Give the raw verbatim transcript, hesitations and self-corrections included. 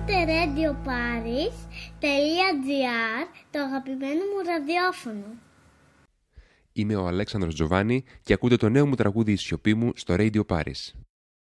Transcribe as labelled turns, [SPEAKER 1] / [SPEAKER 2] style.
[SPEAKER 1] Ακούτε radioparis τελεία τζι άρ, το αγαπημένο μου ραδιόφωνο.
[SPEAKER 2] Είμαι ο Αλέξανδρος Τζοβάνι και ακούτε το νέο μου τραγούδι «Η σιωπή μου» στο Radio Paris.